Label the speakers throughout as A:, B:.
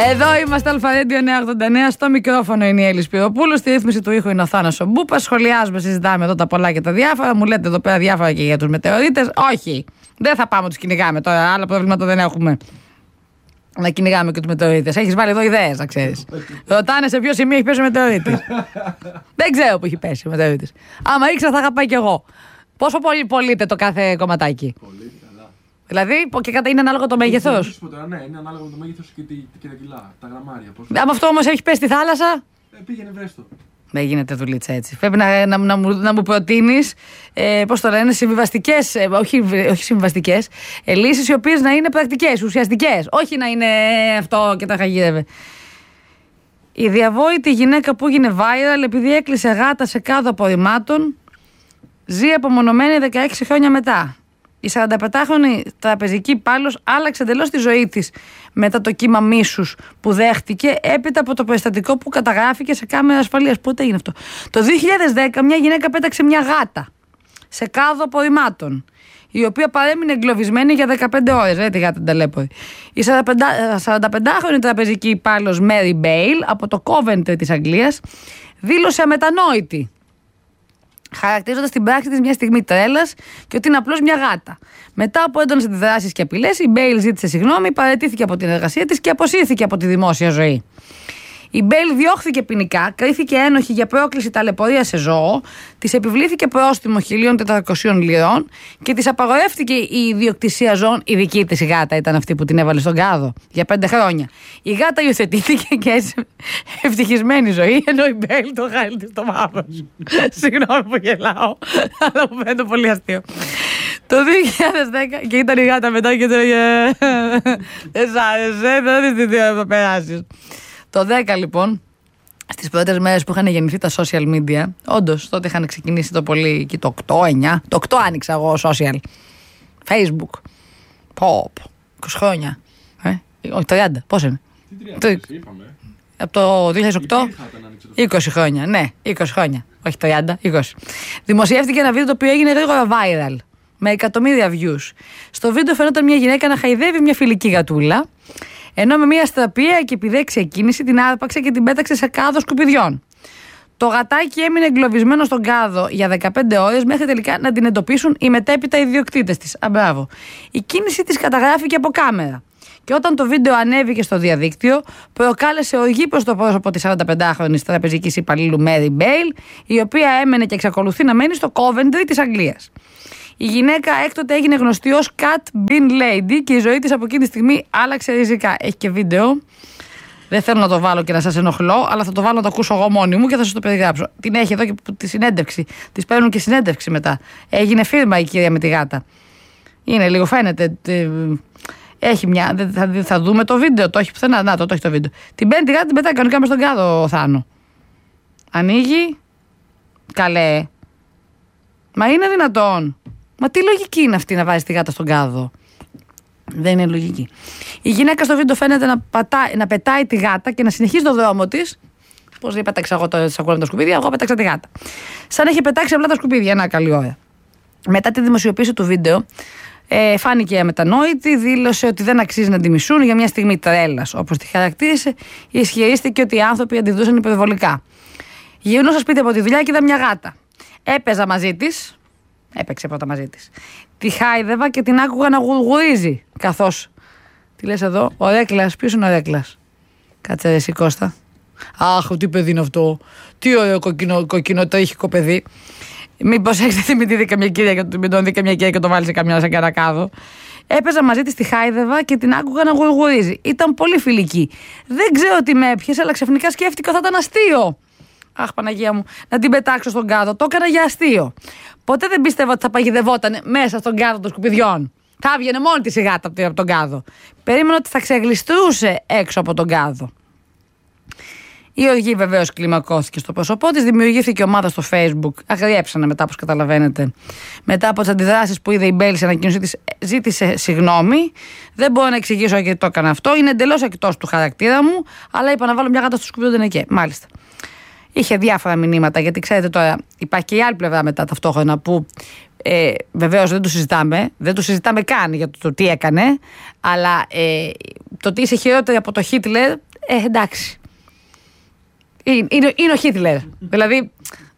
A: Εδώ είμαστε, Αλφαρέντιο 989. Στο μικρόφωνο είναι η Έλλη Σπυροπούλου. Στη ρύθμιση του ήχου είναι ο Θάνος ο Μπούπας. Σχολιάζουμε, συζητάμε εδώ τα πολλά και τα διάφορα. Μου λέτε εδώ πέρα διάφορα και για τους μετεωρίτες. Όχι, δεν θα πάμε, τους κυνηγάμε τώρα. Άλλα προβλήματα δεν έχουμε. Να κυνηγάμε και τους μετεωρίτες. Έχεις βάλει εδώ ιδέες, να ξέρεις. Ρωτάνε σε ποιο σημείο έχει πέσει ο μετεωρίτης. Δεν ξέρω που έχει πέσει ο μετεωρίτης. Άμα ήξερα, θα είχα πάει κι εγώ. Πόσο πολύ πωλείται το κάθε κομματάκι?
B: Πολύ καλά.
A: Δηλαδή, και είναι ανάλογο το μέγεθος.
B: Ναι, είναι ανάλογο με το μέγεθος και τα κιλά, τα γραμμάρια.
A: Αν αυτό όμως έχει πέσει στη θάλασσα.
B: Πήγαινε βρέστο.
A: Δεν γίνεται δουλίτσα έτσι. Πρέπει να μου προτείνεις, πώς το λένε, συμβιβαστικές, όχι συμβιβαστικές, λύσεις οι οποίες να είναι πρακτικές, ουσιαστικές. Όχι να είναι αυτό και τα χαγίδευε. Η διαβόητη γυναίκα που έγινε viral επειδή έκλεισε γάτα σε κάδο απορριμμάτων, ζει απομονωμένη 16 χρόνια μετά. Η 45χρονη τραπεζική υπάλληλος άλλαξε εντελώς τη ζωή της μετά το κύμα μίσους που δέχτηκε έπειτα από το περιστατικό που καταγράφηκε σε κάμερα ασφαλείας. Πότε έγινε αυτό? Το 2010 μια γυναίκα πέταξε μια γάτα σε κάδο απορριμμάτων, η οποία παρέμεινε εγκλωβισμένη για 15 ώρες. Τη γάτα την ταλέπορη. Η 45χρονη τραπεζική υπάλληλος Mary Bale από το Coventry της Αγγλίας δήλωσε αμετανόητη, χαρακτηρίζοντας την πράξη της μια στιγμή τρέλας και ότι είναι απλώς μια γάτα. Μετά από έντονες αντιδράσεις και απειλές, η Μπέιλ ζήτησε συγγνώμη, παραιτήθηκε από την εργασία της και αποσύρθηκε από τη δημόσια ζωή. Η Μπέιλ διώχθηκε ποινικά, κρίθηκε ένοχη για πρόκληση ταλαιπωρία σε ζώο, της επιβλήθηκε πρόστιμο 1.400 λιρών και της απαγορεύτηκε η ιδιοκτησία ζώων. Η δική της γάτα ήταν αυτή που την έβαλε στον κάδο για 5 χρόνια. Η γάτα υιοθετήθηκε και έτσι ευτυχισμένη ζωή, ενώ η Μπέιλ το χάρη της στο βάθος. Συγγνώμη που γελάω, αλλά μου φαίνεται πολύ αστείο. Το 2010 και ήταν η γάτα μετά και το δεν σ' άρεσε, δεν θα περάσεις. Το 10 λοιπόν, στις πρώτες μέρες που είχαν γεννηθεί τα social media, όντως τότε είχαν ξεκινήσει το πολύ, και το 8-9, το 8 άνοιξα εγώ social, Facebook, pop, 20 χρόνια, όχι 30, πώς είναι?
B: Τι 30, είπαμε.
A: Από το 2008, 20 χρόνια, ναι, 20 χρόνια, όχι 30, 20. Δημοσιεύτηκε ένα βίντεο το οποίο έγινε γρήγορα viral, με εκατομμύρια views. Στο βίντεο φαινόταν μια γυναίκα να χαϊδεύει μια φιλική γατούλα, ενώ με μια αστραπία και επιδέξια κίνηση την άρπαξε και την πέταξε σε κάδο σκουπιδιών. Το γατάκι έμεινε εγκλωβισμένο στον κάδο για 15 ώρες μέχρι τελικά να την εντοπίσουν οι μετέπειτα ιδιοκτήτες της. Μπράβο. Η κίνηση της καταγράφηκε από κάμερα. Και όταν το βίντεο ανέβηκε στο διαδίκτυο, προκάλεσε οργή προς το πρόσωπο της 45χρονης τραπεζικής υπαλλήλου Mary Bale, η οποία έμενε και εξακολουθεί να μένει στο Coventry της Αγγλίας. Η γυναίκα έκτοτε έγινε γνωστή ως Cat Bean Lady και η ζωή της από εκείνη τη στιγμή άλλαξε ριζικά. Έχει και βίντεο. Δεν θέλω να το βάλω και να σας ενοχλώ, αλλά θα το βάλω να το ακούσω εγώ μόνη μου και θα σας το περιγράψω. Την έχει εδώ και τη συνέντευξη. Της παίρνουν και συνέντευξη μετά. Έγινε φίρμα η κυρία με τη γάτα. Είναι λίγο, φαίνεται. Έχει μια. Θα δούμε το βίντεο. Το έχει πουθενά. Να το έχει το βίντεο. Την παίρνει τη γάτα, την πετάει κανονικά μες στον κάδο ο Θάνο. Ανοίγει. Καλέ. Μα είναι δυνατόν? Μα τι λογική είναι αυτή να βάζει τη γάτα στον κάδο? Δεν είναι λογική. Η γυναίκα στο βίντεο φαίνεται να πετάει τη γάτα και να συνεχίζει το δρόμο της. Πώς δεν πέταξα εγώ το σακούλα με τα σκουπίδια, εγώ πέταξα τη γάτα. Σαν να έχει πετάξει απλά τα σκουπίδια, ένα καλή ώρα. Μετά τη δημοσιοποίηση του βίντεο, φάνηκε αμετανόητη, δήλωσε ότι δεν αξίζει να τη μισούν για μια στιγμή τρέλας, όπως τη χαρακτήρισε, ισχυρίστηκε ότι οι άνθρωποι αντιδρούσαν υπερβολικά. Γυρνούσα σπίτι από τη δουλειά και είδα μια γάτα. Έπαιζα μαζί της. Έπαιξε πρώτα μαζί της. Τη χάιδευα και την άκουγα να γουργουρίζει. Καθώς. Τι λες εδώ? Ο Ρέκλας. Ποιος είναι ο Ρέκλας? Κάτσε ρε εσύ Κώστα. Αχ, τι παιδί είναι αυτό. Τι ωραίο κοκκινοτρίχικο παιδί. Μήπως έχετε θυμηθεί καμιά κυρία και το βάλει σε καμιά σαν καρακάδο. Έπαιζα μαζί της, τη χάιδευα και την άκουγα να γουργουρίζει. Ήταν πολύ φιλική. Δεν ξέρω τι με έπιασε, αλλά ξαφνικά σκέφτηκα ότι θα ήταν αστείο. Αχ, Παναγία μου, να την πετάξω στον κάδο. Το έκανα για αστείο. Ποτέ δεν πίστευα ότι θα παγιδευόταν μέσα στον κάδο των σκουπιδιών. Θα έβγαινε μόνη της η γάτα από τον κάδο. Περίμενα ότι θα ξεγλιστρούσε έξω από τον κάδο. Η οργή βεβαίως κλιμακώθηκε στο πρόσωπό της. Δημιουργήθηκε ομάδα στο Facebook. Αγριέψανε μετά, όπως καταλαβαίνετε. Μετά από τις αντιδράσεις που είδε η Μπέιλ σε ανακοίνωσή της, ζήτησε συγγνώμη. Δεν μπορώ να εξηγήσω γιατί το έκανα αυτό. Είναι εντελώς εκτός του χαρακτήρα μου. Αλλά είπα να βάλω μια γάτα στο σκουπίδι, δεν είναι εκεί. Μάλιστα. Είχε διάφορα μηνύματα, γιατί ξέρετε τώρα υπάρχει και η άλλη πλευρά μετά ταυτόχρονα που βεβαίως δεν το συζητάμε καν για το τι έκανε, αλλά το ότι είσαι χειρότερη από το Χίτλερ Εντάξει. Είναι ο Χίτλερ. Δηλαδή,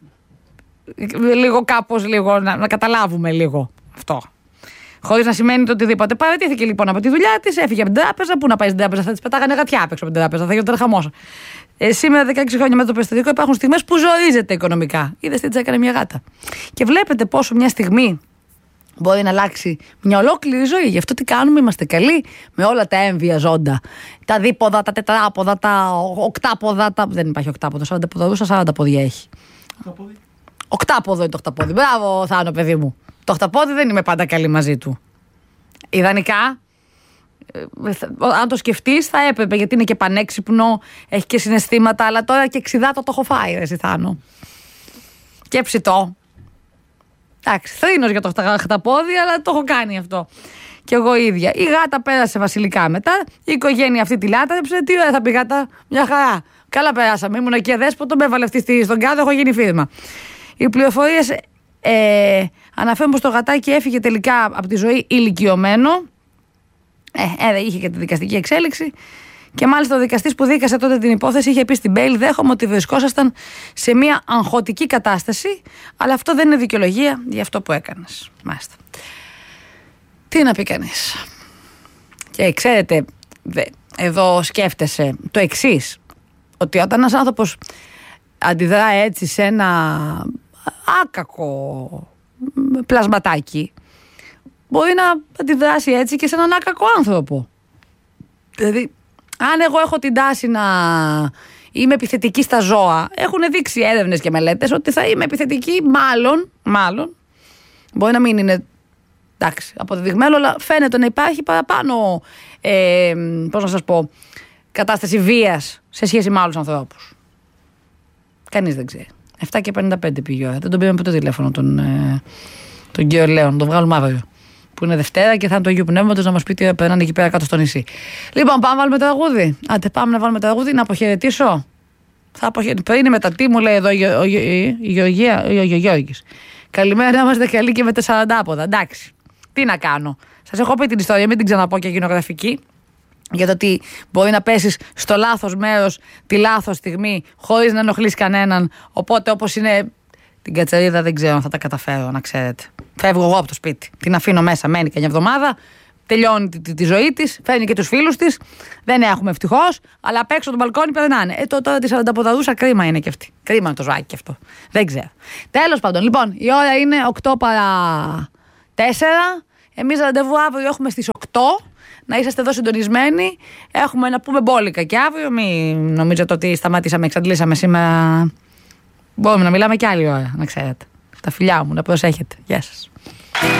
A: λίγο κάπως να καταλάβουμε λίγο αυτό. Χωρίς να σημαίνει το οτιδήποτε. Παραιτήθηκε λοιπόν από τη δουλειά της, έφυγε από την τράπεζα. Πού να πάει στην τράπεζα, θα της πετάγανε γατιά απ' έξω από την τράπεζα, θα γινόταν χαμός. Σήμερα, 16 χρόνια μετά το περιστατικό, υπάρχουν στιγμές που ζορίζεται οικονομικά. Είδες τι της έκανε μια γάτα. Και βλέπετε πόσο μια στιγμή μπορεί να αλλάξει μια ολόκληρη ζωή. Γι' αυτό τι κάνουμε, είμαστε καλοί με όλα τα έμβια ζώντα. Τα δίποδα, τα τετράποδα, τα οκτάποδα. Δεν υπάρχει οκτάποδο, 40 ποδαρούσα, 40 πόδια έχει. Οκτάποδο είναι το οχταπόδι. Μπράβο, Θάνο, παιδί μου. Το οχταπόδι δεν είμαι πάντα καλή μαζί του. Ιδανικά, αν το σκεφτείς, θα έπρεπε, γιατί είναι και πανέξυπνο, έχει και συναισθήματα, αλλά τώρα και εξιδάτο το έχω φάει, ρε Θάνο. Και ψητό. Εντάξει, θρήνος για το οχταπόδι, αλλά το έχω κάνει αυτό. Και εγώ ίδια. Η γάτα πέρασε βασιλικά μετά. Η οικογένεια αυτή τη λάτρεψε. Τι ωραία θα πει γάτα, μια χαρά. Καλά περάσαμε. Ήμουν εκεί αδέσποτο, με έβαλε αυτή στον κάδο, έχω γίνει φίρμα. Οι πληροφορίες αναφέρουν πως το γατάκι έφυγε τελικά από τη ζωή ηλικιωμένο. Είχε και τη δικαστική εξέλιξη. Και μάλιστα ο δικαστής που δίκασε τότε την υπόθεση είχε πει στην Μπέιλ: δέχομαι ότι βρισκόσασταν σε μια αγχωτική κατάσταση, αλλά αυτό δεν είναι δικαιολογία για αυτό που έκανες. Μάλιστα. Τι να πει κανείς. Και ξέρετε, εδώ σκέφτεσαι το εξής, ότι όταν ένας άνθρωπος αντιδρά έτσι σε ένα άκακο πλασματάκι, μπορεί να αντιδράσει έτσι και σε έναν άκακο άνθρωπο. Δηλαδή, αν εγώ έχω την τάση να είμαι επιθετική στα ζώα, έχουν δείξει έρευνες και μελέτες ότι θα είμαι επιθετική, μάλλον, μπορεί να μην είναι εντάξει, αποδεδειγμένο, αλλά φαίνεται να υπάρχει παραπάνω, πώς να σας πω, κατάσταση βίας σε σχέση με άλλους ανθρώπους. Κανείς δεν ξέρει. 7:55 πήγε η ώρα. Δεν τον πήραμε ποτέ τηλέφωνο τον κύριο Λέων. Τον βγάλουμε αύριο. Που είναι Δευτέρα και θα είναι το Αγίου Πνεύματος να μας πει τι περνάνε εκεί πέρα κάτω στο νησί. Λοιπόν, πάμε να βάλουμε τραγούδι. Άντε, πάμε να βάλουμε τραγούδι, να αποχαιρετήσω. Πριν ή μετά, τι μου λέει εδώ ο Γιώργης. Καλημέρα, να είμαστε καλοί και με 40 άποδα. Εντάξει. Τι να κάνω. Σας έχω πει την ιστορία, μην την ξαναπώ και γίνω γραφική. Για το ότι μπορεί να πέσεις στο λάθος μέρος τη λάθος στιγμή χωρίς να ενοχλείς κανέναν. Οπότε, όπως είναι την Κατσαρίδα, δεν ξέρω αν θα τα καταφέρω, να ξέρετε. Φεύγω εγώ από το σπίτι. Την αφήνω μέσα, μένει και μια εβδομάδα. Τελειώνει τη ζωή της, φέρνει και τους φίλους της. Δεν έχουμε ευτυχώς, αλλά απ' έξω το μπαλκόνι περνάνε. Τώρα τη 40 ποδαρούσα κρίμα είναι και αυτή. Κρίμα είναι το ζωάκι και αυτό. Δεν ξέρω. Τέλος πάντων, λοιπόν, η ώρα είναι 8:04. Εμείς ραντεβού αύριο έχουμε στις 8. Να είσαστε εδώ συντονισμένοι. Έχουμε να πούμε μπόλικα και αύριο. Μην νομίζετε ότι σταματήσαμε, εξαντλήσαμε σήμερα. Μπορούμε να μιλάμε και άλλη ώρα, να ξέρετε. Τα φιλιά μου, να προσέχετε. Γεια σας.